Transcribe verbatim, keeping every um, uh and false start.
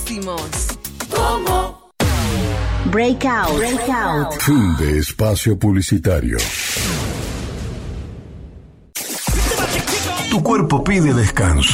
decimos. ¿Cómo? Breakout. Breakout. Fin de espacio publicitario. Tu cuerpo pide descanso.